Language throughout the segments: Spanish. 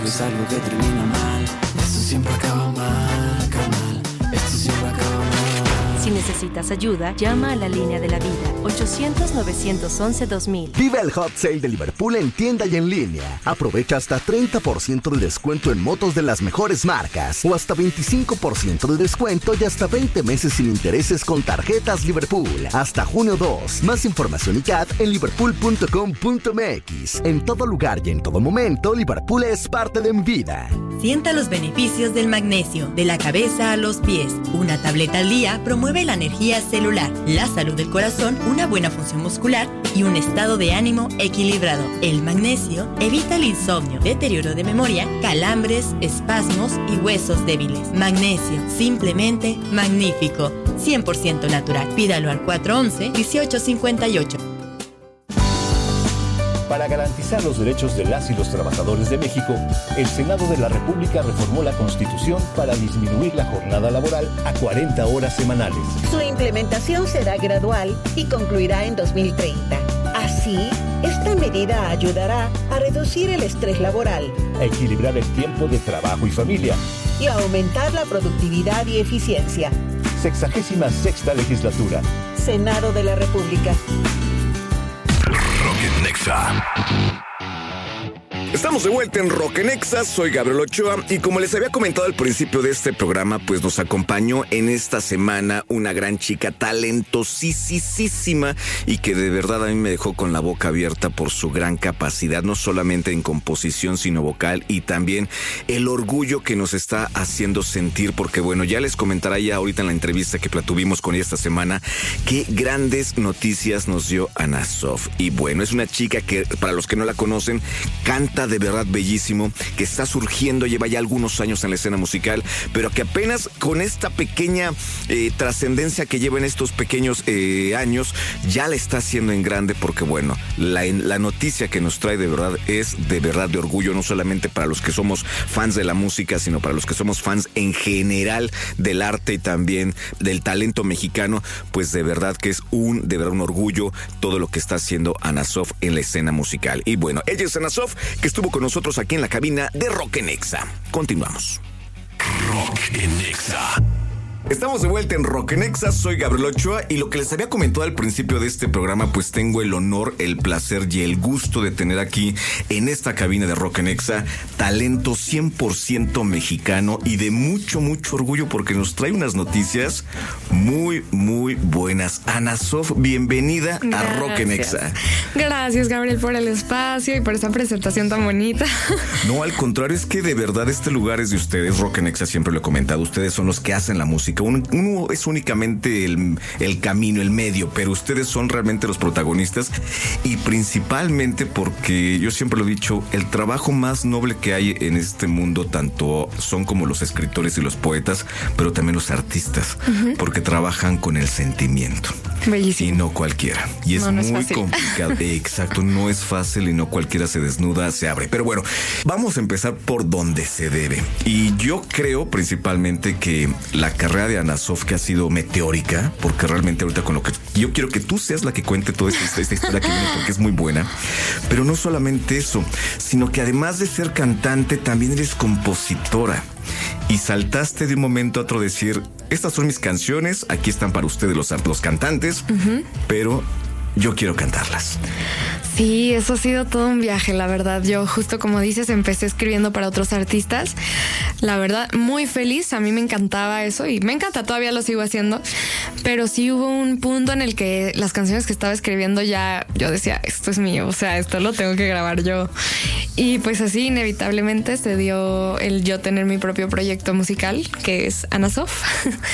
que es algo que termina mal. Esto siempre acaba mal, carnal. Esto siempre acaba mal. Si necesitas ayuda, llama a la línea de la vida, 800-911-2000. Vive el Hot Sale de Liverpool en tienda y en línea. Aprovecha hasta 30% de descuento en motos de las mejores marcas o hasta 25% de descuento y hasta 20 meses sin intereses con tarjetas Liverpool. Hasta junio 2. Más información y CAT en liverpool.com.mx. En todo lugar y en todo momento, Liverpool es parte de mi vida. Sienta los beneficios del magnesio, de la cabeza a los pies. Una tableta al día promueve la energía celular, la salud del corazón, una buena función muscular y un estado de ánimo equilibrado. El magnesio evita el insomnio, deterioro de memoria, calambres, espasmos y huesos débiles. Magnesio, simplemente magnífico. 100% natural. Pídalo al 411-1858. Para garantizar los derechos de las y los trabajadores de México, el Senado de la República reformó la Constitución para disminuir la jornada laboral a 40 horas semanales. Su implementación será gradual y concluirá en 2030. Así, esta medida ayudará a reducir el estrés laboral, a equilibrar el tiempo de trabajo y familia y a aumentar la productividad y eficiencia. 66ª legislatura. Senado de la República. Rock Nexa. Estamos de vuelta en Rock en Exa, soy Gabriel Ochoa y como les había comentado al principio de este programa, pues nos acompañó en esta semana una gran chica talentosísima y que de verdad a mí me dejó con la boca abierta por su gran capacidad, no solamente en composición sino vocal y también el orgullo que nos está haciendo sentir, porque bueno, ya les comentará ya ahorita en la entrevista que tuvimos con ella esta semana, qué grandes noticias nos dio Ana Sof. Y bueno, es una chica que para los que no la conocen, canta de verdad bellísimo, que está surgiendo, lleva ya algunos años en la escena musical, pero que apenas con esta pequeña trascendencia que lleva en estos pequeños años, ya la está haciendo en grande, porque bueno, la noticia que nos trae de verdad es de verdad de orgullo, no solamente para los que somos fans de la música, sino para los que somos fans en general del arte y también del talento mexicano, pues de verdad que es un orgullo todo lo que está haciendo Ana Sof en la escena musical. Y bueno, ella es Ana Sof, que estuvo con nosotros aquí en la cabina de Rock en Exa. Continuamos. Rock en Exa. Estamos de vuelta en Rock en Exa, soy Gabriel Ochoa y lo que les había comentado al principio de este programa, pues tengo el honor, el placer y el gusto de tener aquí en esta cabina de Rock en Exa talento 100% mexicano y de mucho orgullo porque nos trae unas noticias muy buenas. Ana Sof, bienvenida a Rock en Exa. Gracias, Gabriel, por el espacio y por esa presentación tan bonita. No, al contrario, es que de verdad este lugar es de ustedes. Rock en Exa siempre lo he comentado, ustedes son los que hacen la música. Uno es únicamente el camino, el medio, pero ustedes son realmente los protagonistas y principalmente porque yo siempre lo he dicho, el trabajo más noble que hay en este mundo tanto son como los escritores y los poetas, pero también los artistas, porque trabajan con el sentimiento. Bellísimo. Y no cualquiera. Y es muy complicado. Exacto, no es fácil y no cualquiera se desnuda, se abre. Pero bueno, vamos a empezar por donde se debe. Y yo creo principalmente que la carrera de Ana Sof, que ha sido meteórica, porque realmente ahorita con lo que yo quiero que tú seas la que cuente toda esta historia que viene, porque es muy buena. Pero no solamente eso, sino que además de ser cantante, también eres compositora. Y saltaste de un momento a otro a decir, estas son mis canciones, aquí están para ustedes los cantantes, pero yo quiero cantarlas. Sí, eso ha sido todo un viaje, la verdad. Yo justo como dices, empecé escribiendo para otros artistas. La verdad, muy feliz. A mí me encantaba eso y me encanta, todavía lo sigo haciendo. Pero sí hubo un punto en el que las canciones que estaba escribiendo ya yo decía, esto es mío, o sea, esto lo tengo que grabar yo. Y pues así inevitablemente se dio el yo tener mi propio proyecto musical, que es Ana Sof.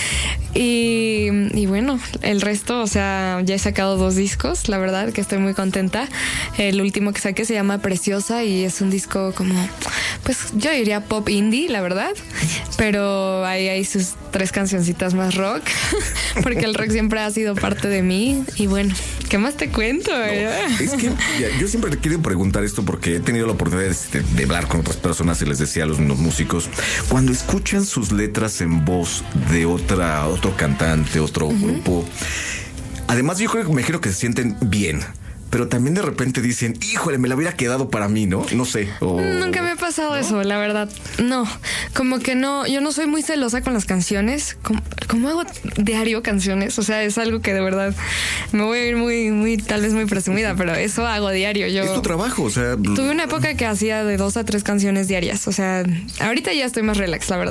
Y bueno, el resto, o sea, ya he sacado 2 discos, la verdad que estoy muy contenta. El último que saqué se llama Preciosa y es un disco como, pues yo diría pop indie, la verdad, pero ahí hay sus 3 cancioncitas más rock, porque el rock siempre ha sido parte de mí. Y bueno, ¿qué más te cuento? No, es que yo siempre te quiero preguntar esto porque he tenido la oportunidad de hablar con otras personas y les decía a los músicos, cuando escuchan sus letras en voz de otro cantante, otro grupo, además yo creo que me imagino que se sienten bien. pero también de repente dicen, híjole, me la hubiera quedado para mí, ¿no? No sé. Nunca me ha pasado eso, la verdad. No, como que no, yo no soy muy celosa con las canciones. Como hago diario canciones, o sea, es algo que de verdad me voy a ir muy, tal vez muy presumida, pero eso hago diario. Es tu trabajo, o sea. Tuve una época que hacía de 2 a 3 canciones diarias, o sea, ahorita ya estoy más relax, la verdad.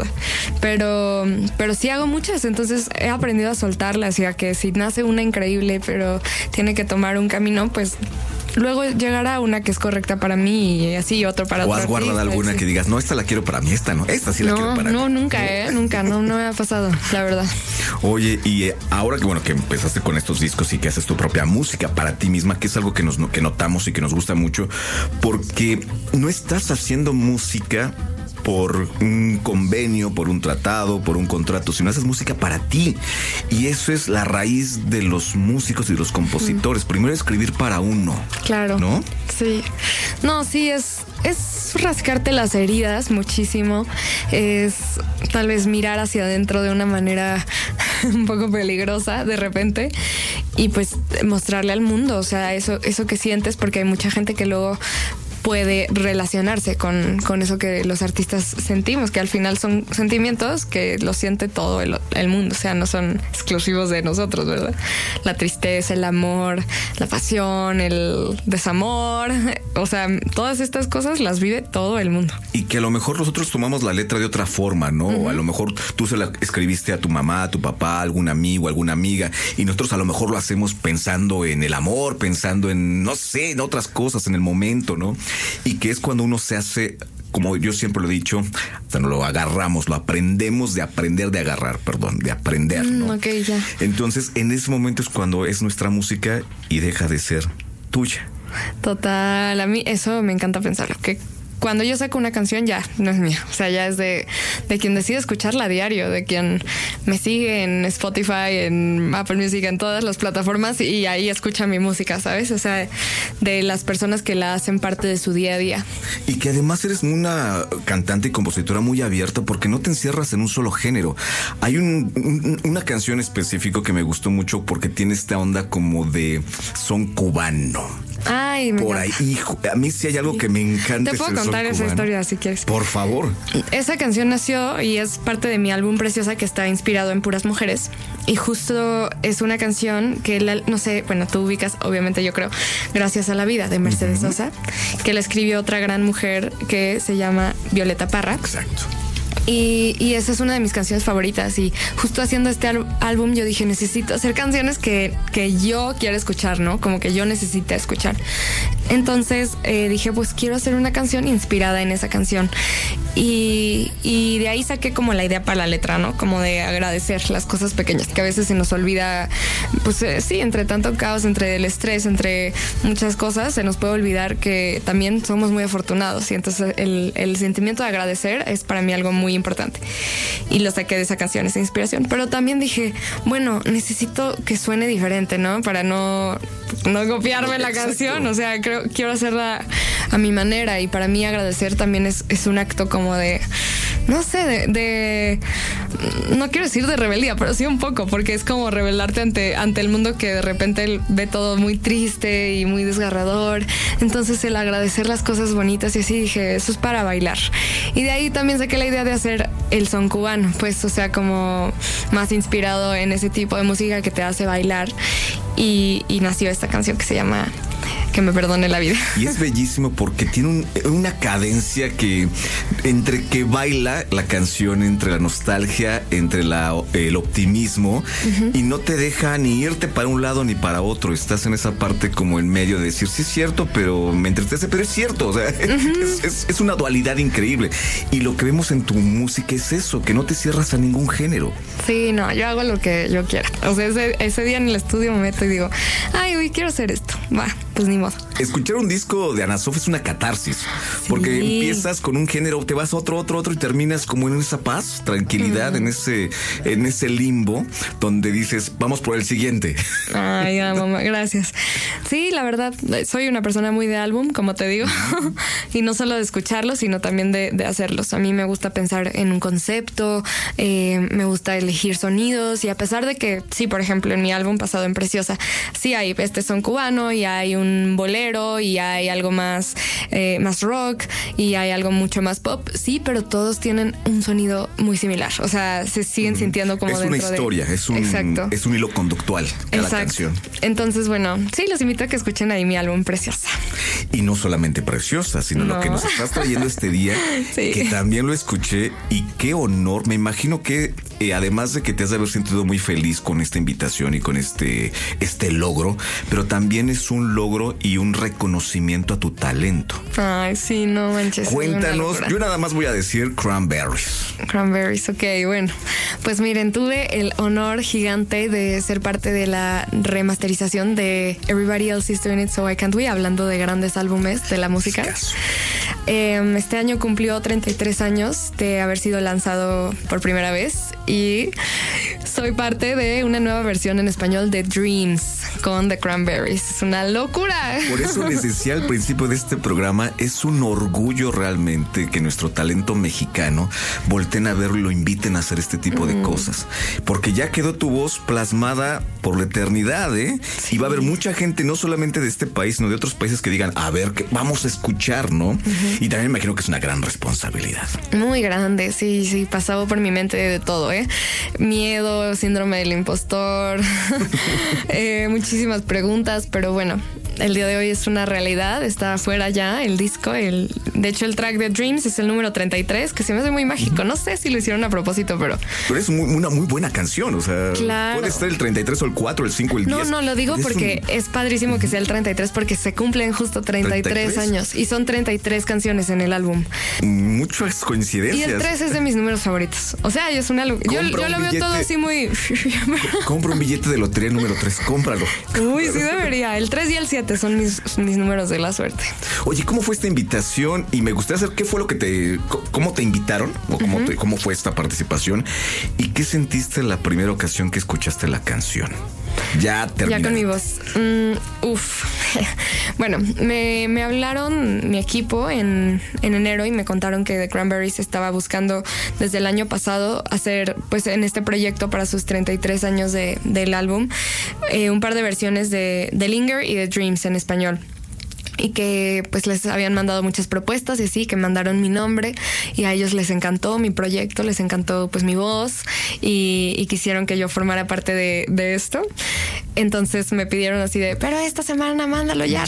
Pero sí hago muchas, entonces he aprendido a soltarlas y a que si nace una increíble, pero tiene que tomar un camino, pues luego llegará una que es correcta para mí y así otro para otro. ¿O has guardado alguna que digas, no, esta la quiero para mí, esta no, esta sí la quiero para mí? No, nunca, no me ha pasado, la verdad. Oye, y ahora que empezaste con estos discos y que haces tu propia música para ti misma, que es algo que notamos y que nos gusta mucho, porque no estás haciendo música por un convenio, por un tratado, por un contrato, sino haces música para ti. Y eso es la raíz de los músicos y de los compositores. Primero escribir para uno. Claro. ¿No? Sí. No, sí, es rascarte las heridas muchísimo. Es tal vez mirar hacia adentro de una manera un poco peligrosa de repente y pues mostrarle al mundo, o sea, eso que sientes, porque hay mucha gente que luego puede relacionarse con eso que los artistas sentimos, que al final son sentimientos que lo siente todo el mundo, o sea, no son exclusivos de nosotros, ¿verdad? La tristeza, el amor, la pasión, el desamor, o sea, todas estas cosas las vive todo el mundo. Y que a lo mejor nosotros tomamos la letra de otra forma, ¿no? O a lo mejor tú se la escribiste a tu mamá, a tu papá, a algún amigo, a alguna amiga, y nosotros a lo mejor lo hacemos pensando en el amor, pensando en, no sé, en otras cosas, en el momento, ¿no? Y que es cuando uno se hace, como yo siempre lo he dicho, o sea, no lo agarramos, lo aprendemos de aprender, de aprender, ¿no? Ok, ya. Entonces, en ese momento es cuando es nuestra música y deja de ser tuya. Total, a mí eso me encanta pensarlo, que cuando yo saco una canción ya no es mía, o sea, ya es de quien decide escucharla a diario, de quien me sigue en Spotify, en Apple Music, en todas las plataformas y ahí escucha mi música, ¿sabes? O sea, de las personas que la hacen parte de su día a día. Y que además eres una cantante y compositora muy abierta porque no te encierras en un solo género. Hay una canción específica que me gustó mucho porque tiene esta onda como de son cubano. Ay, me por encanta. ahí, hijo, a mí sí hay algo que me encanta. Te puedo contar esa historia si quieres. Por favor. Esa canción nació y es parte de mi álbum Preciosa, que está inspirado en puras mujeres. Y justo es una canción que, no sé, bueno, tú ubicas, obviamente yo creo, Gracias a la vida, de Mercedes Sosa, que la escribió otra gran mujer que se llama Violeta Parra. Exacto. Y esa es una de mis canciones favoritas. Y justo haciendo este álbum yo dije, necesito hacer canciones que yo quiero escuchar, ¿no? Como que yo necesito escuchar. Entonces dije, pues quiero hacer una canción inspirada en esa canción. Y de ahí saqué como la idea para la letra, ¿no? Como de agradecer las cosas pequeñas, que a veces se nos olvida, pues sí, entre tanto caos, entre el estrés, entre muchas cosas, se nos puede olvidar que también somos muy afortunados. Y entonces el sentimiento de agradecer es para mí algo muy importante. Y lo saqué de esa canción, esa inspiración. Pero también dije, bueno, necesito que suene diferente, ¿no? Para no copiarme la canción. O sea, quiero hacerla a mi manera. Y para mí agradecer también es un acto como de, no sé, de no quiero decir de rebeldía, pero sí un poco, porque es como rebelarte ante el mundo que de repente ve todo muy triste y muy desgarrador. Entonces el agradecer las cosas bonitas y así dije, eso es para bailar. Y de ahí también saqué la idea de hacer el son cubano, pues, o sea, como más inspirado en ese tipo de música que te hace bailar. Y nació esta canción que se llama Que me perdone la vida. Y es bellísimo porque tiene una cadencia que entre que baila la canción, entre la nostalgia, entre el optimismo, y no te deja ni irte para un lado ni para otro. Estás en esa parte como en medio de decir, sí es cierto, pero me entristece, pero es cierto. O sea, es una dualidad increíble. Y lo que vemos en tu música es eso, que no te cierras a ningún género. Sí, no, yo hago lo que yo quiera. O sea, ese día en el estudio me meto y digo, ay, hoy quiero hacer esto. Va, pues ni modo. modo. Escuchar un disco de Ana Sof es una catarsis, porque empiezas con un género, te vas a otro y terminas como en esa paz, tranquilidad, en ese limbo donde dices, vamos por el siguiente. Ay, mamá, gracias. Sí, la verdad, soy una persona muy de álbum, como te digo, y no solo de escucharlos, sino también de hacerlos. A mí me gusta pensar en un concepto, me gusta elegir sonidos, y a pesar de que, sí, por ejemplo, en mi álbum pasado en Preciosa, sí hay son cubano y hay un bolero y hay algo más rock y hay algo mucho más pop, sí, pero todos tienen un sonido muy similar. O sea, se siguen sintiendo como dentro de... Es una historia, es un hilo conductual cada canción. Entonces, bueno, sí, los invito a que escuchen ahí mi álbum Preciosa. Y no solamente Preciosa, sino lo que nos estás trayendo este día, que también lo escuché, y qué honor. Me imagino que además de que te has de haber sentido muy feliz con esta invitación y con este logro, pero también es un logro y un reconocimiento a tu talento. Ay, sí, no manches. Cuéntanos, yo nada más voy a decir Cranberries. Cranberries, ok, bueno. Pues miren, tuve el honor gigante de ser parte de la remasterización de Everybody Else Is Doing It So I Can't We, hablando de grandes álbumes de la música. Este año cumplió 33 años de haber sido lanzado por primera vez, y soy parte de una nueva versión en español de Dreams con The Cranberries. Es una locura. Por eso les decía al principio de este programa, es un orgullo realmente que nuestro talento mexicano volteen a verlo y lo inviten a hacer este tipo de cosas, porque ya quedó tu voz plasmada por la eternidad, Sí. Y va a haber mucha gente, no solamente de este país, sino de otros países, que digan, a ver, vamos a escuchar, ¿no? Y también me imagino que es una gran responsabilidad. Muy grande, sí, pasaba por mi mente de todo, miedo, síndrome del impostor, muchísimas preguntas, pero bueno, el día de hoy es una realidad. Está afuera ya el disco. De hecho, el track de Dreams es el número 33, que se me hace muy mágico. No sé si lo hicieron a propósito, pero es una muy buena canción. O sea, claro, puede estar el 33 o el 4, el 5, el 10. No, lo digo porque es padrísimo que sea el 33, porque se cumplen justo 33 años. Y son 33 canciones en el álbum. Muchas coincidencias. Y el 3 es de mis números favoritos. O sea, es una locura. Yo lo veo todo así muy... Compra un billete de lotería número 3, cómpralo. Uy, sí debería. El 3 y el 7 son mis números de la suerte. Oye, ¿cómo fue esta invitación? Y me gustaría saber qué fue lo que cómo te invitaron, o cómo fue esta participación, y qué sentiste la primera ocasión que escuchaste la canción. Ya terminé. Ya con mi voz. Bueno, me hablaron mi equipo en enero y me contaron que The Cranberries estaba buscando desde el año pasado hacer, pues, en este proyecto para sus 33 años del álbum, un par de versiones de Linger y de Dreams en español. Y que pues les habían mandado muchas propuestas y así, que mandaron mi nombre, y a ellos les encantó mi proyecto, les encantó pues mi voz, y quisieron que yo formara parte de esto. Entonces me pidieron así de, pero esta semana mándalo ya.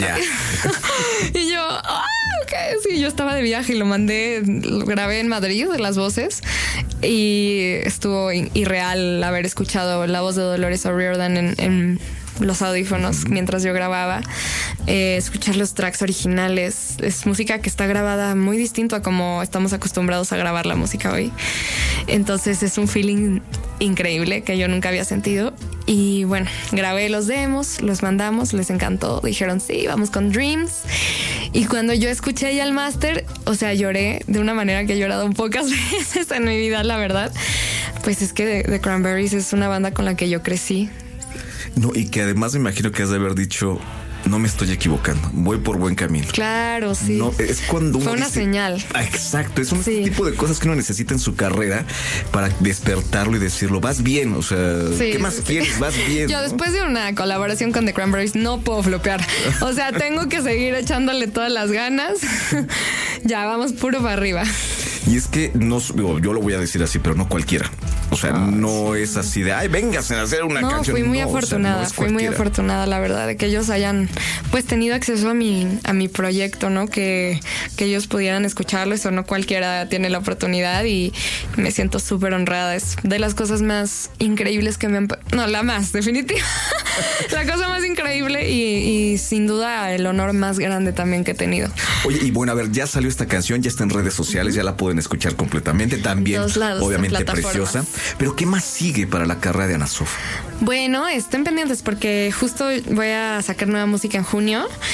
Y yo, ok, sí, yo estaba de viaje y lo mandé, lo grabé en Madrid, de las voces, y estuvo irreal haber escuchado la voz de Dolores O'Riordan en los audífonos mientras yo grababa, escuchar los tracks originales. Es música que está grabada muy distinto a como estamos acostumbrados a grabar la música hoy. Entonces es un feeling increíble que yo nunca había sentido. Y bueno, grabé los demos, los mandamos, les encantó, dijeron sí, vamos con Dreams. Y cuando yo escuché ya el máster, o sea, lloré de una manera que he llorado pocas veces en mi vida, la verdad. Pues es que The Cranberries es una banda con la que yo crecí. No, y que además me imagino que has de haber dicho, no me estoy equivocando, voy por buen camino. Claro, sí. No, es cuando uno fue una dice, señal. Exacto, es un tipo de cosas que uno necesita en su carrera para despertarlo y decirlo, vas bien, o sea, ¿qué más quieres? Vas bien. Yo, ¿no? Después de una colaboración con The Cranberries no puedo flopear. O sea, tengo que seguir echándole todas las ganas. Ya, vamos puro para arriba. Y es que yo lo voy a decir así, pero no cualquiera. O sea, no es así de, véngase a hacer una canción. Fui muy afortunada, fui muy afortunada, la verdad, de que ellos hayan pues tenido acceso a mi proyecto, ¿no? Que ellos pudieran escucharlo. Eso no cualquiera tiene la oportunidad, y me siento súper honrada. Es de las cosas más increíbles que me han... No, la más, definitiva. La cosa más increíble y sin duda el honor más grande también que he tenido. Oye, y bueno, a ver, ya salió esta canción, ya está en redes sociales, ya la pueden escuchar completamente. También, obviamente, Preciosa. Pero ¿qué más sigue para la carrera de Ana Sof? Bueno, estén pendientes porque justo voy a sacar nueva música en junio.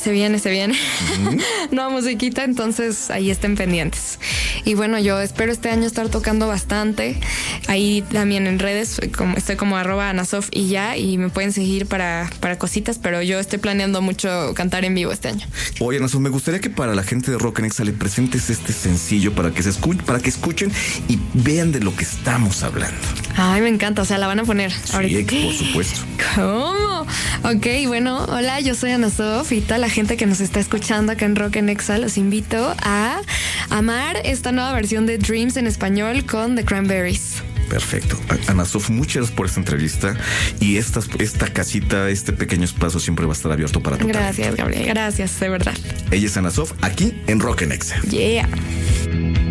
Se viene. Nueva musiquita, entonces ahí estén pendientes. Y bueno, yo espero este año estar tocando bastante. Ahí también en redes estoy como @anasof y ya, y me pueden seguir para cositas, pero yo estoy planeando mucho cantar en vivo este año. Oye, Anasof, me gustaría que para la gente de Rock en Exa le presentes este sencillo para que escuchen y vean de lo que estamos hablando. Ay, me encanta, o sea, la van a poner ahorita. Sí, por supuesto. ¿Cómo? Ok, bueno, hola, yo soy Anasof y toda la gente que nos está escuchando acá en Rock en Exa, los invito a amar esta nueva versión de Dreams en español con The Cranberries. Perfecto. Anasof, muchas gracias por esta entrevista y esta casita, este pequeño espacio siempre va a estar abierto para tu Gracias, Gabriel. Gracias, de verdad. Ella es Anasof, aquí en Rock en Exa. Yeah.